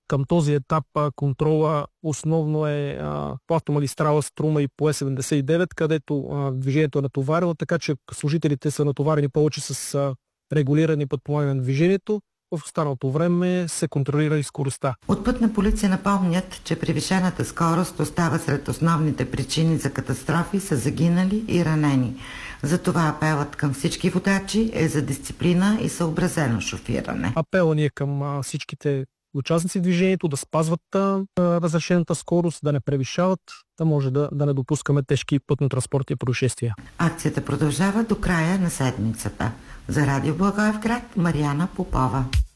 Към този етап контрола основно е по автомагистрала Струма и по Е79, където движението е натоварено, така че служителите са натоварени повече с регулиране и подпомагане на движението. В останалото време се контролира и скоростта. От Пътна полиция напомнят, че превишената скорост остава сред основните причини за катастрофи с загинали и ранени. Затова апелът към всички водачи е за дисциплина и съобразено шофиране. Апелът ни е към всичките участници в движението да спазват разрешената скорост, да не превишават, да може да не допускаме тежки пътно-транспортни происшествия. Акцията продължава до края на седмицата. За Радио Благоевград, Мариана Попова.